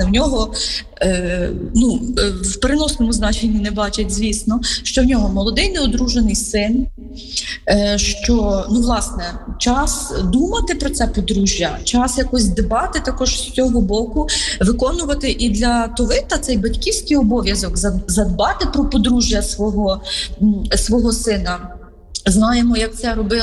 власне, в нього, в переносному значенні не бачать, звісно, що в нього молодий неодружений син, що, власне, час думати про це подружжя, час якось дбати також з цього боку, виконувати і для Товита цей батьківський обов'язок задбати про подружжя свого сина. Знаємо, як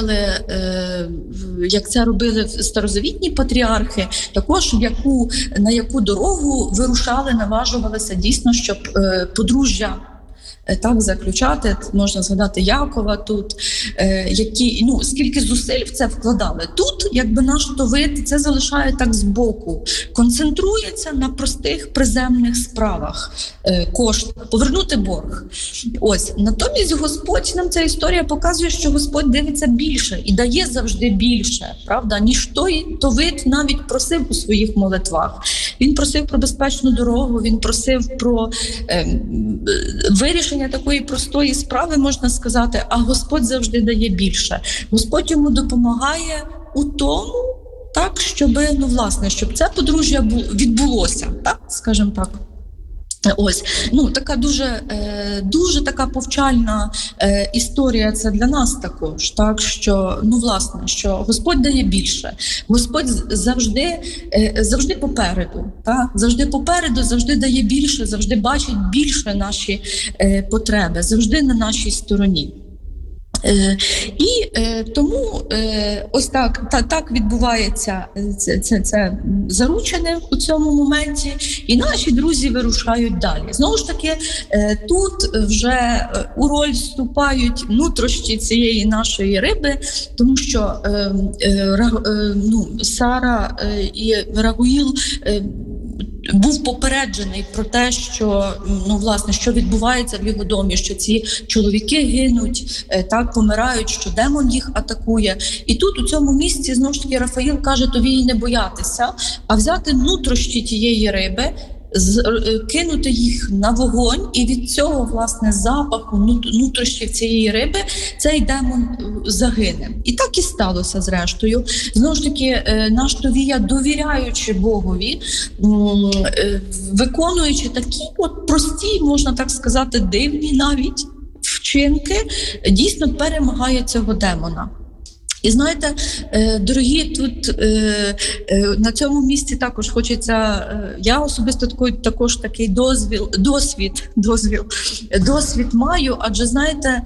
це робили старозавітні патріархи, також на яку дорогу вирушали, наважувалися дійсно, щоб подружжя так заключати. Можна згадати Якова тут, скільки зусиль в це вкладали. Тут, якби наш Товит це залишає так збоку, концентрується на простих приземних справах, повернути борг. Ось, натомість Господь, нам ця історія показує, що Господь дивиться більше і дає завжди більше, правда, ніж той Товит навіть просив у своїх молитвах. Він просив про безпечну дорогу, він просив про вирішення такої простої справи, можна сказати, а Господь завжди дає більше. Господь йому допомагає у тому, так, щоб це подружжя відбулося, так, скажімо так. Ось, така дуже така повчальна історія це для нас також, так, що, що Господь дає більше. Господь завжди попереду, так, завжди дає більше, завжди бачить більше наші потреби, завжди на нашій стороні. Тому ось так відбувається це заручене у цьому моменті, і наші друзі вирушають далі. Знову ж таки, тут вже у роль вступають нутрощі цієї нашої риби, тому що Сара і Рагуїл був попереджений про те, що що відбувається в його домі, що ці чоловіки гинуть, так, помирають, що демон їх атакує. І тут у цьому місці знову ж таки Рафаїл каже тобі і не боятися, а взяти нутрощі тієї риби, кинути їх на вогонь, і від цього, власне, запаху нутрощів цієї риби цей демон загине. І так і сталося зрештою. Знову ж таки, наш Товія, довіряючи Богові, виконуючи такі прості, можна так сказати, дивні навіть вчинки, дійсно перемагає цього демона. І знаєте, дорогі, тут на цьому місці також хочеться, я особисто також такий досвід маю, адже, знаєте,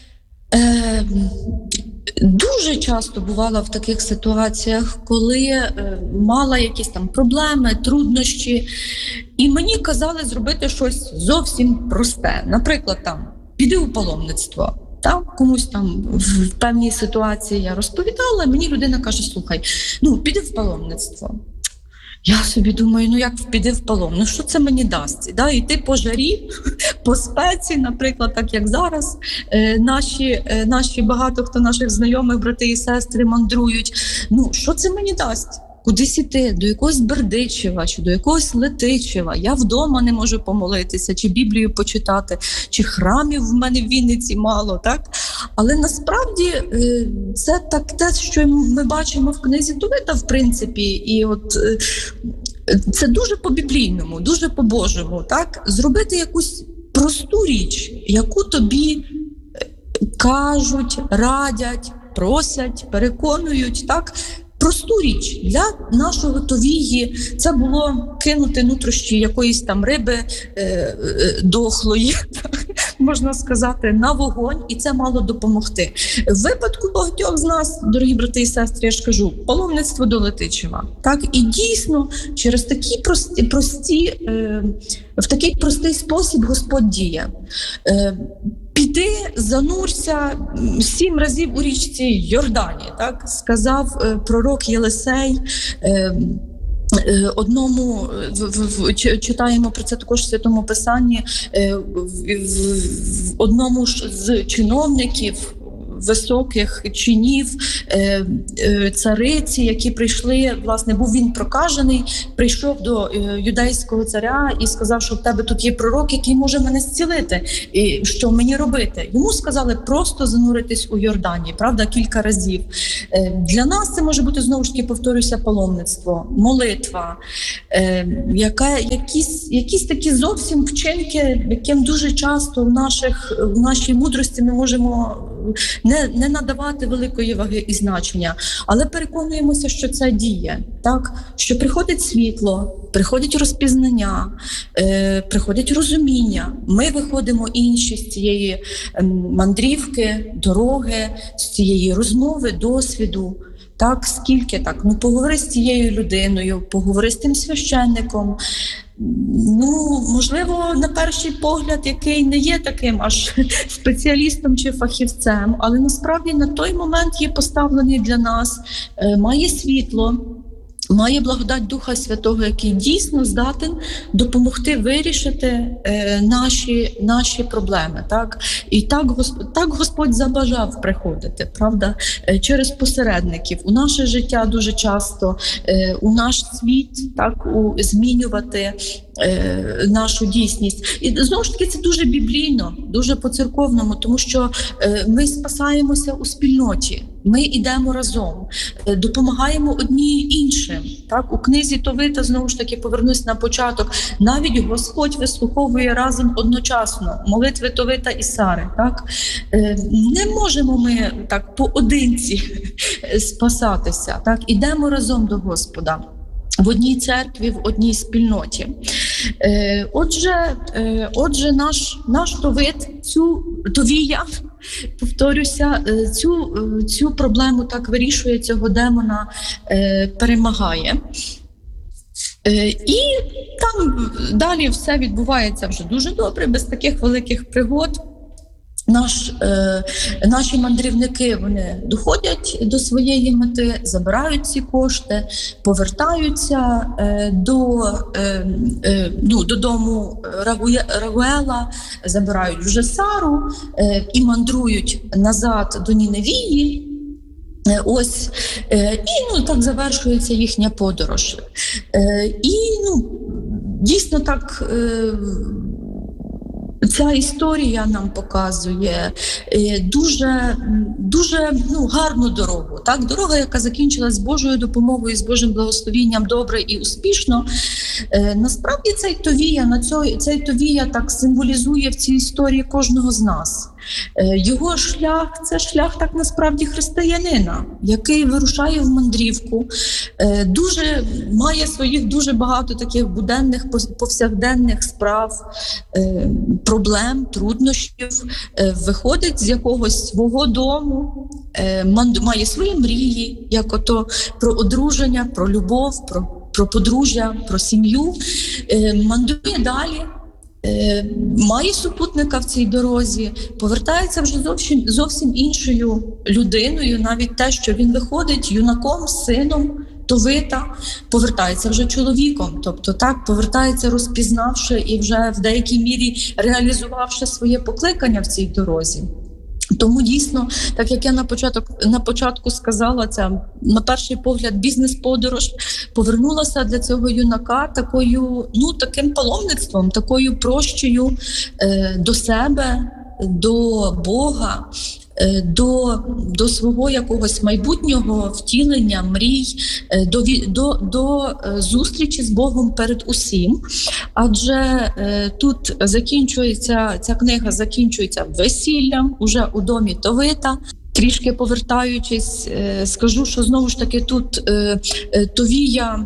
дуже часто бувала в таких ситуаціях, коли мала якісь там проблеми, труднощі, і мені казали зробити щось зовсім просте. Наприклад, піди у паломництво. Так, комусь там в певній ситуації я розповідала, мені людина каже, слухай, піди в паломництво. Я собі думаю, як піди в палом, що це мені дасть? Да? Йти по жарі, по спеці, наприклад, так як зараз наші багато хто наших знайомих, брати і сестри мандрують. Що це мені дасть? Кудись іти, до якогось Бердичева чи до якогось Летичева. Я вдома не можу помолитися, чи Біблію почитати, чи храмів в мене в Вінниці мало, так? Але насправді це те, що ми бачимо в книзі Товита, в принципі, і це дуже по-біблійному, дуже по-божому, так? Зробити якусь просту річ, яку тобі кажуть, радять, просять, переконують, так? Просту річ для нашого Товії це було кинути нутрощі якоїсь там риби дохлої, можна сказати, на вогонь, і це мало допомогти. В випадку багатьох з нас, дорогі брати і сестри, я ж кажу, паломництво до Летичева. Так, і дійсно через такі в такий простий спосіб Господь діє. Піди, занурся 7 разів у річці Йордані, так сказав пророк Єлисей. Одному, читаємо про це також в Святому Писанні, одному з чиновників високих чинів цариці, які прийшли, власне, був він прокажений, прийшов до юдейського царя і сказав, що в тебе тут є пророк, який може мене зцілити. І що мені робити? Йому сказали просто зануритись у Йордані, правда, кілька разів. Для нас це може бути, знову ж таки, повторюся, паломництво, молитва, якісь такі зовсім вчинки, яким дуже часто в нашій мудрості ми можемо не надавати великої ваги і значення, але переконуємося, що це діє, так? Що приходить світло, приходить розпізнання, приходить розуміння. Ми виходимо інші з цієї мандрівки, дороги, з цієї розмови, досвіду. Так, скільки так? Ну, поговори з цією людиною, поговори з тим священником. Ну, можливо, на перший погляд, який не є таким аж спеціалістом чи фахівцем, але насправді на той момент є поставлений для нас, має світло, має благодать Духа Святого, який дійсно здатен допомогти вирішити наші проблеми. Так? І так Господь забажав приходити, правда? Через посередників. У наше життя дуже часто, у наш світ, так, змінювати нашу дійсність. І знову ж таки це дуже біблійно, дуже по-церковному, тому що ми спасаємося у спільноті. Ми йдемо разом, допомагаємо одні іншим. Так? У книзі Товита, знову ж таки, повернусь на початок, навіть Господь вислуховує разом одночасно молитви Товита і Сари. Так? Не можемо ми так поодинці спасатися. Так? Ідемо разом до Господа. В одній церкві, в одній спільноті. Отже, наш Товія, повторюся, цю проблему так вирішує, цього демона перемагає. І там далі все відбувається вже дуже добре, без таких великих пригод. Наші мандрівники, вони доходять до своєї мети, забирають ці кошти, повертаються додому Рагуела, забирають вже Сару і мандрують назад до Ніневії. І так завершується їхня подорож. Дійсно так. Ця історія нам показує дуже гарну дорогу. Так? Дорога, яка закінчилась з Божою допомогою, з Божим благословінням добре і успішно. Насправді цей Товія так символізує в цій історії кожного з нас. Його шлях – це шлях так насправді християнина, який вирушає в мандрівку, має своїх дуже багато таких буденних, повсякденних справ, проблем, труднощів, виходить з якогось свого дому, має свої мрії, як ото про одруження, про любов, про подружжя, про сім'ю, мандрує далі. Має супутника в цій дорозі, повертається вже зовсім іншою людиною, навіть те, що він виходить юнаком, сином Товита, повертається вже чоловіком, тобто так, повертається розпізнавши і вже в деякій мірі реалізувавши своє покликання в цій дорозі. Тому дійсно, так як я на початку сказала, ця на перший погляд бізнес-подорож повернулася для цього юнака таким паломництвом, такою прощею до себе, до Бога, до свого якогось майбутнього втілення, мрій, до зустрічі з Богом перед усім. Адже тут ця книга закінчується весіллям уже у домі Товита. Трішки повертаючись, скажу, що знову ж таки тут Товія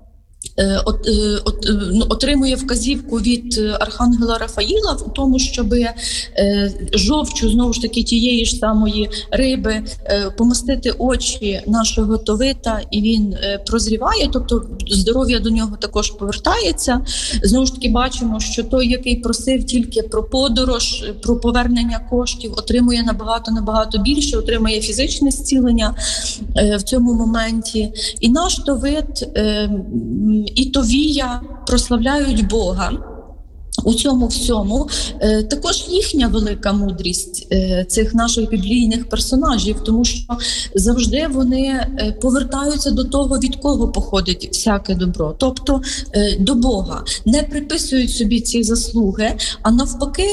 отримує вказівку від архангела Рафаїла в тому, щоб жовчу, знову ж таки, тієї ж самої риби помастити очі нашого Товита, і він прозріває, тобто здоров'я до нього також повертається. Знову ж таки бачимо, що той, який просив тільки про подорож, про повернення коштів, отримує набагато більше, отримує фізичне зцілення в цьому моменті. І наш Товит і Товія прославляють Бога. у цьому всьому також їхня велика мудрість цих наших біблійних персонажів, тому що завжди вони повертаються до того, від кого походить всяке добро, тобто до Бога. Не приписують собі ці заслуги, а навпаки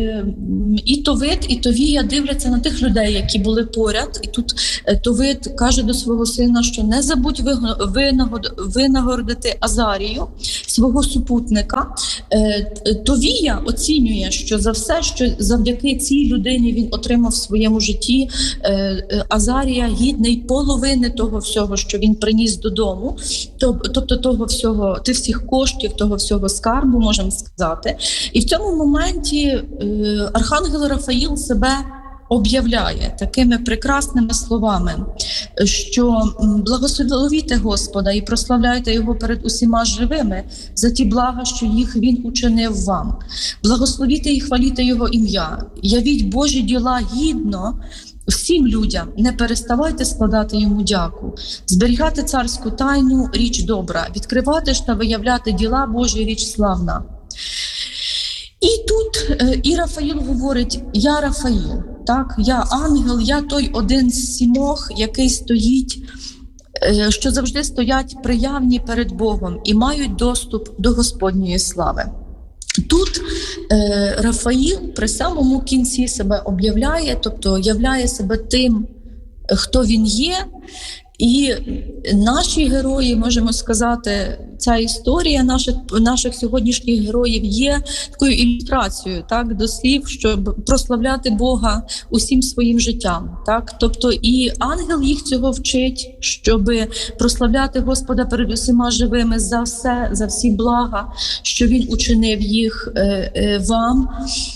і Товит, і Товія дивляться на тих людей, які були поряд. І тут Товит каже до свого сина, що не забудь винагородити Азарію, свого супутника. Товія оцінює, що за все, що завдяки цій людині він отримав в своєму житті, Азарія гідний половини того всього, що він приніс додому, тобто того всього, тих всіх коштів, того всього скарбу, можемо сказати. І в цьому моменті архангел Рафаїл себе об'являє такими прекрасними словами, що благословіте Господа і прославляйте Його перед усіма живими за ті блага, що їх Він учинив вам. Благословіте і хваліте Його ім'я. Явіть Божі діла гідно всім людям, не переставайте складати Йому дяку. Зберігати царську тайну – річ добра, відкривати ж та виявляти діла Божі – річ славна. І тут і Рафаїл говорить: я Рафаїл, так, я ангел, я той один з сімох, який стоїть, що завжди стоять приявні перед Богом і мають доступ до Господньої слави. Тут Рафаїл при самому кінці себе об'являє, тобто являє себе тим, хто він є. І наші герої, можемо сказати, ця історія наших сьогоднішніх героїв є такою ілюстрацією, так, до слів, щоб прославляти Бога усім своїм життям. Так? Тобто і ангел їх цього вчить, щоб прославляти Господа перед усіма живими за все, за всі блага, що Він учинив їх вам.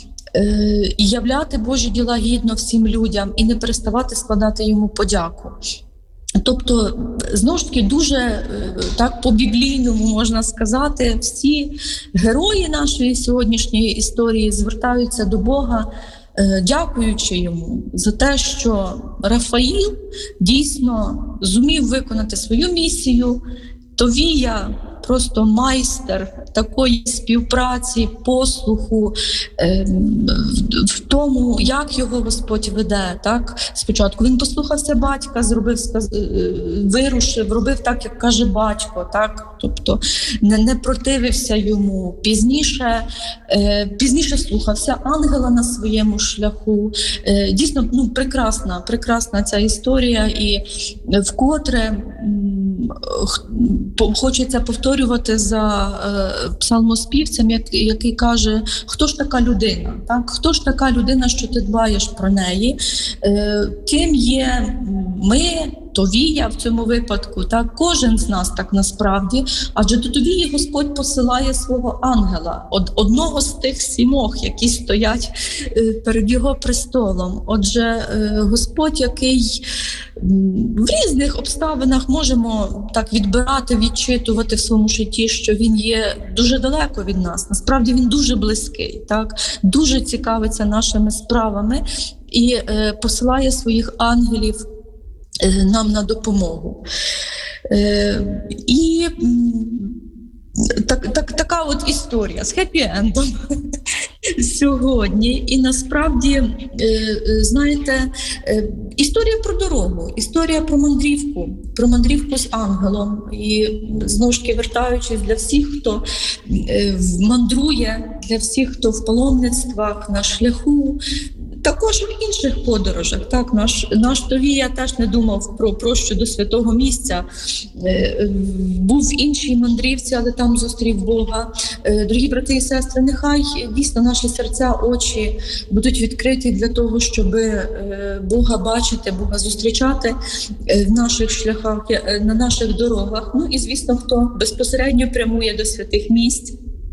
І являти Божі діла гідно всім людям і не переставати складати Йому подяку. Тобто, знову ж таки, дуже так по-біблійному можна сказати, всі герої нашої сьогоднішньої історії звертаються до Бога, дякуючи Йому за те, що Рафаїл дійсно зумів виконати свою місію. Товія просто майстер такої співпраці, послуху в тому, як його Господь веде. Так? Спочатку він послухався батька, вирушив, робив так, як каже батько, так? Тобто не противився йому. Пізніше слухався ангела на своєму шляху. Дійсно, прекрасна ця історія, і вкотре хочеться повторювати за псалмоспівцем, який каже: хто ж така людина? Так? Хто ж така людина, що ти дбаєш про неї? Ким є ми, Товія в цьому випадку? Так? Кожен з нас так насправді. Адже до Товії Господь посилає свого ангела, одного з тих сімох, які стоять перед його престолом. Отже, Господь, який в різних обставинах можемо так відбирати, відчитувати в своєму житті, що він є дуже далеко від нас. Насправді він дуже близький, так? Дуже цікавиться нашими справами і посилає своїх ангелів нам на допомогу. І така от історія з хеппі-ендом сьогодні. І насправді, знаєте, історія про дорогу, історія про мандрівку з ангелом. І знову ж таки, вертаючись, для всіх, хто мандрує, для всіх, хто в паломництвах, на шляху, також в інших подорожах. Так, наш Товія теж не думав про прощу до святого місця. Був в іншій мандрівці, але там зустрів Бога. Дорогі брати і сестри, нехай дійсно наші серця, очі будуть відкриті для того, щоб Бога бачити, Бога зустрічати в наших шляхах, на наших дорогах. Ну і, звісно, хто безпосередньо прямує до святих місць.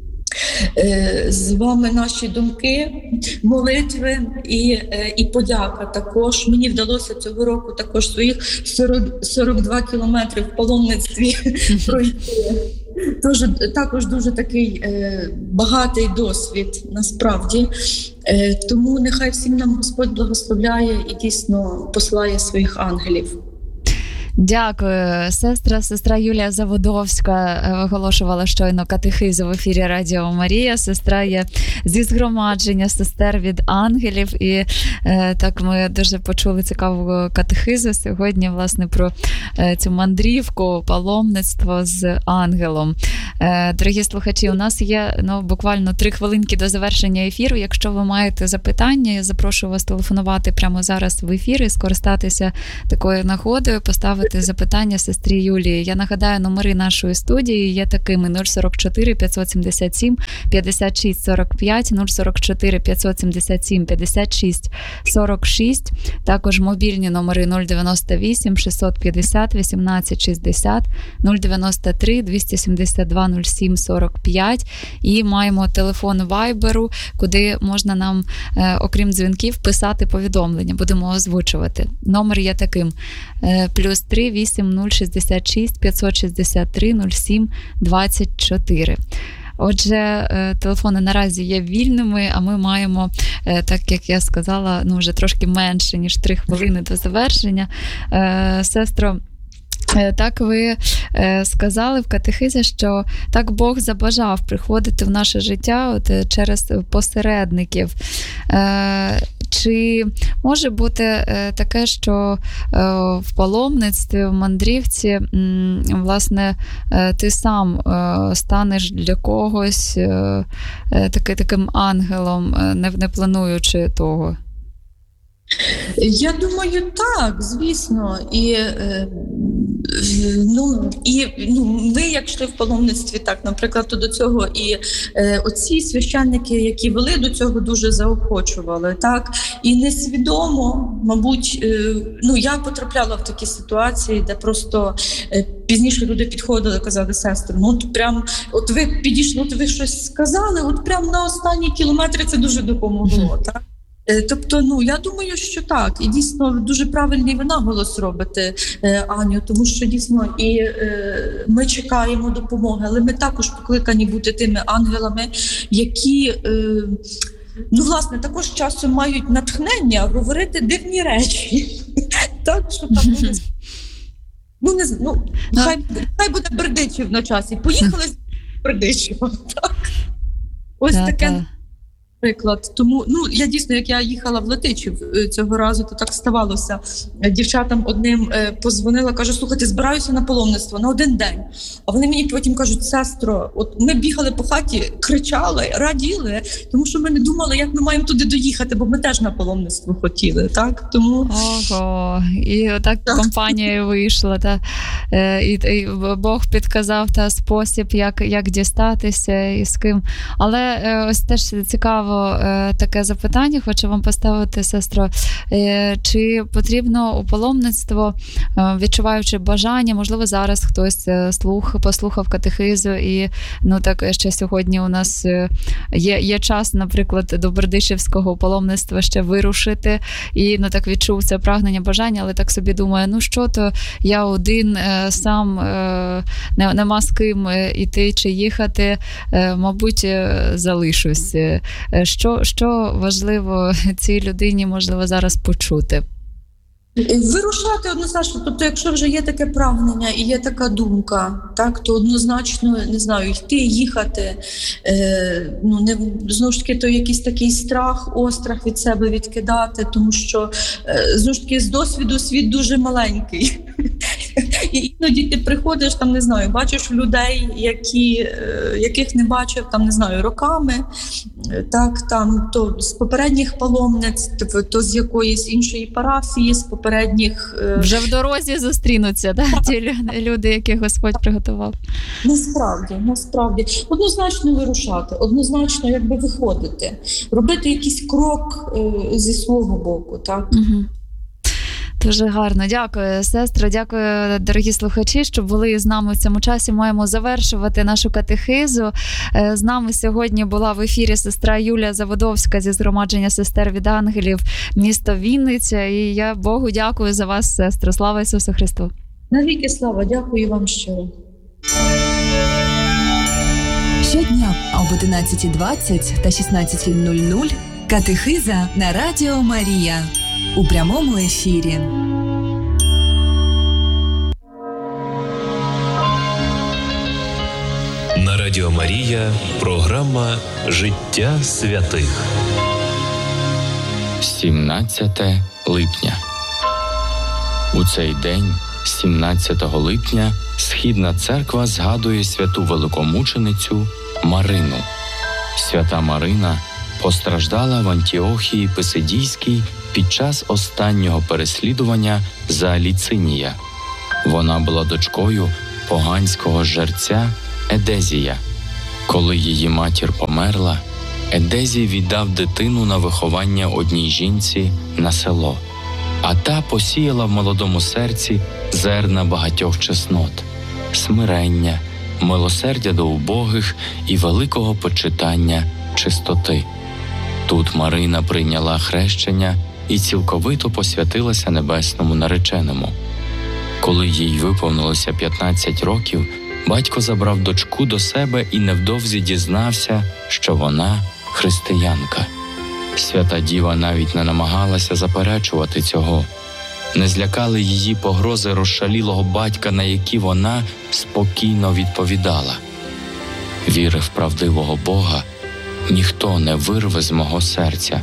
З вами наші думки, молитви і подяка також. Мені вдалося цього року також своїх 42 кілометри в паломництві пройти. Також дуже такий багатий досвід насправді. Тому нехай всім нам Господь благословляє і дійсно посилає своїх ангелів. Дякую. Сестра Юлія Заводовська виголошувала щойно катехизу в ефірі Радіо Марія. Сестра є зі згромадження сестер від ангелів. І так ми дуже почули цікаву катехизу сьогодні, власне, про цю мандрівку, паломництво з ангелом. Дорогі слухачі, у нас є буквально 3 хвилинки до завершення ефіру. Якщо ви маєте запитання, я запрошую вас телефонувати прямо зараз в ефір і скористатися такою нагодою, поставити запитання сестрі Юлії. Я нагадаю, номери нашої студії є такими: 044 577 56 45, 044 577 56 46, також мобільні номери 098 650 18 60, 093 272 07 45, і маємо телефон Вайберу, куди можна нам, окрім дзвінків, писати повідомлення. Будемо озвучувати. Номер є таким: +3 8066 563 07 24. Отже, телефони наразі є вільними, а ми маємо, так як я сказала, вже трошки менше, ніж 3 хвилини до завершення. Сестро, так ви сказали в катехизі, що так Бог забажав приходити в наше життя через посередників. Чи може бути таке, що в паломництві, в мандрівці, власне, ти сам станеш для когось таким ангелом, не плануючи того? Я думаю, так, звісно. І ми, як йшли в паломництві, так, наприклад, то до цього і оці священники, які вели до цього, дуже заохочували, так, і несвідомо, мабуть, я потрапляла в такі ситуації, де просто пізніше люди підходили, казали: сестри, от ви підійшли, от ви щось сказали, от прямо на останні кілометри це дуже допомогло, так. Тобто, я думаю, що так. І дійсно дуже правильний ви наголос робите, Аню, тому що дійсно і ми чекаємо допомоги, але ми також покликані бути тими ангелами, які, власне, також часом мають натхнення говорити дивні речі. Так, що там хай буде Бердичів на часі. Поїхали з Бердичева. Так. Ось таке. Приклад. Тому, я дійсно, як я їхала в Летичів цього разу, то так ставалося. Дівчатам одним позвонила, каже: слухайте, збираюся на паломництво на 1 день. А вони мені потім кажуть: сестро, от ми бігали по хаті, кричали, раділи, тому що ми не думали, як ми маємо туди доїхати, бо ми теж на паломництво хотіли, так? Тому... Ого, і отак компанією вийшла, і Бог підказав спосіб, як дістатися і з ким. Але ось теж цікаво, таке запитання хочу вам поставити, сестро. Чи потрібно у паломництво, відчуваючи бажання, можливо, зараз хтось послухав катехизу і, так ще сьогодні у нас є час, наприклад, до Бердичівського паломництва ще вирушити, і, так відчув це прагнення, бажання, але так собі думаю, що то я один, сам, нема з ким іти чи їхати, мабуть, залишусь. Що важливо цій людині, можливо, зараз почути? Вирушати однозначно. Тобто, якщо вже є таке прагнення і є така думка, так, то однозначно, не знаю, йти, їхати, знову ж таки, то якийсь такий страх, острах від себе відкидати, тому що, знову ж таки, з досвіду світ дуже маленький. І іноді ти приходиш, там, не знаю, бачиш людей, яких не бачив, там, не знаю, роками, так, там, то з попередніх паломниць, то з якоїсь іншої парафії, з попередніх... Вже в дорозі зустрінуться, ті люди, яких Господь приготував. Насправді. Однозначно вирушати, однозначно виходити, робити якийсь крок зі свого боку, так? Угу. Дуже гарно. Дякую, сестро. Дякую, дорогі слухачі, що були з нами в цьому часі. Маємо завершувати нашу катехизу. З нами сьогодні була в ефірі сестра Юлія Заводовська зі згромадження сестер від ангелів, місто Вінниця. І я Богу дякую за вас, сестро. Слава Ісусу Христу. Навіки слава. Дякую вам щиро. Щодня об 11:20 та 16:00 катехиза на Радіо Марія у прямому ефірі. Радіо Марія, програма «Життя святих». 17 липня. У цей день, 17 липня, Східна церква згадує святу великомученицю Марину. Свята Марина постраждала в Антіохії Писидійській під час останнього переслідування за Ліцинія. Вона була дочкою поганського жерця Едезія. Коли її матір померла, Едезій віддав дитину на виховання одній жінці на село, а та посіяла в молодому серці зерна багатьох чеснот – смирення, милосердя до убогих і великого почитання чистоти. Тут Марина прийняла хрещення і цілковито посвятилася небесному нареченому. Коли їй виповнилося 15 років, батько забрав дочку до себе і невдовзі дізнався, що вона християнка. Свята Діва навіть не намагалася заперечувати цього. Не злякали її погрози розшалілого батька, на які вона спокійно відповідала: «Віри в правдивого Бога ніхто не вирве з мого серця.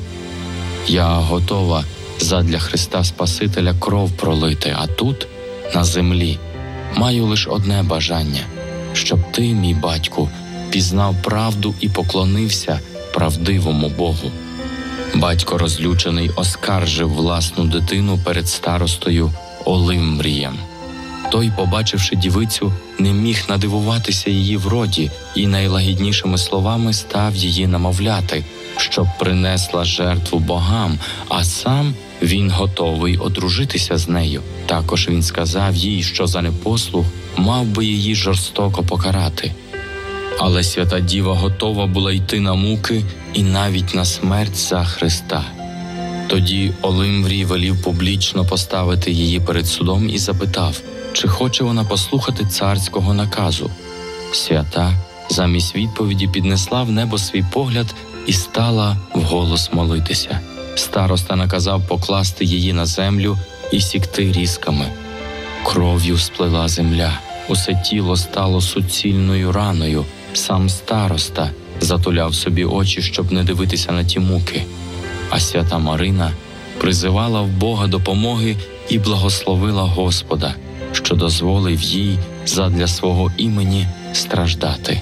Я готова задля Христа Спасителя кров пролити, а тут, на землі, маю лише одне бажання – щоб ти, мій батьку, пізнав правду і поклонився правдивому Богу». Батько розлючений оскаржив власну дитину перед старостою Олимврієм. Той, побачивши дівицю, не міг надивуватися її вроді і найлагіднішими словами став її намовляти, щоб принесла жертву богам, а сам він готовий одружитися з нею. Також він сказав їй, що за непослух мав би її жорстоко покарати. Але свята Діва готова була йти на муки і навіть на смерть за Христа. Тоді Олимврій велів публічно поставити її перед судом і запитав, чи хоче вона послухати царського наказу. Свята замість відповіді піднесла в небо свій погляд і стала вголос молитися. Староста наказав покласти її на землю і сікти різками. Кров'ю сплила земля, усе тіло стало суцільною раною. Сам староста затуляв собі очі, щоб не дивитися на ті муки. А свята Марина призивала в Бога допомоги і благословила Господа, що дозволив їй задля свого імені страждати.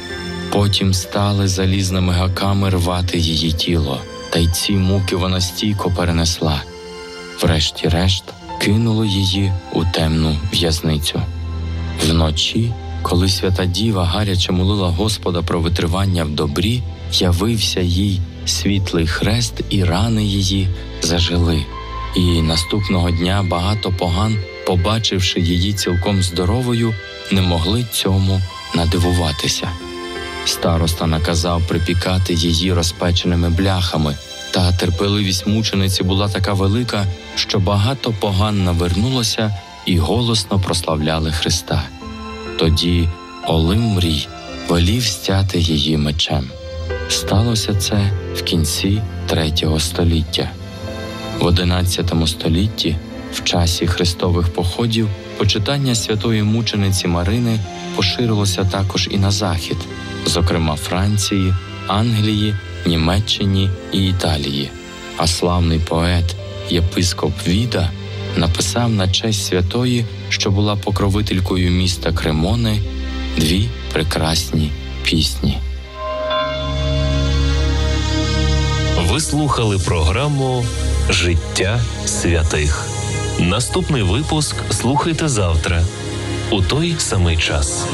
Потім стали залізними гаками рвати її тіло, та й ці муки вона стійко перенесла. Врешті-решт кинули її у темну в'язницю. Вночі, коли свята Діва гаряче молила Господа про витривання в добрі, явився їй світлий хрест, і рани її зажили. І наступного дня багато поган, побачивши її цілком здоровою, не могли цьому надивуватися. Староста наказав припікати її розпеченими бляхами, та терпеливість мучениці була така велика, що багато поган навернулося і голосно прославляли Христа. Тоді Олимврій велів стяти її мечем. Сталося це в кінці 3 століття. В 11 столітті, в часі хрестових походів, почитання святої мучениці Марини поширилося також і на Захід, зокрема Франції, Англії, Німеччині і Італії. А славний поет, єпископ Віда, написав на честь святої, що була покровителькою міста Кремони, 2 прекрасні пісні. Ви слухали програму «Життя святих». Наступний випуск слухайте завтра, у той самий час.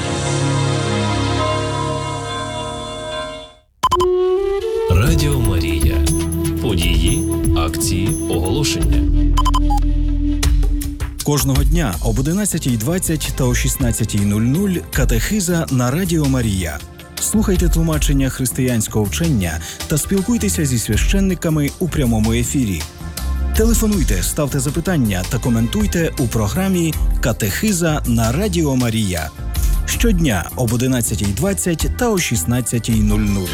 Радіо Марія. Події, акції, оголошення. Кожного дня об 11:20 та о 16:00 катехиза на Радіо Марія. Слухайте тлумачення християнського вчення та спілкуйтеся зі священниками у прямому ефірі. Телефонуйте, ставте запитання та коментуйте у програмі «Катехиза на Радіо Марія». Щодня об 11:20 та о 16:00.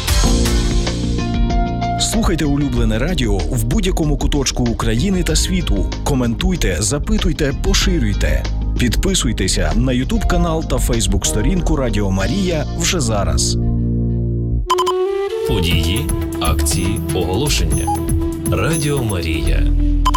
Слухайте улюблене радіо в будь-якому куточку України та світу. Коментуйте, запитуйте, поширюйте. Підписуйтеся на YouTube канал та Facebook сторінку Радіо Марія вже зараз. Події, акції, оголошення. Радіо Марія.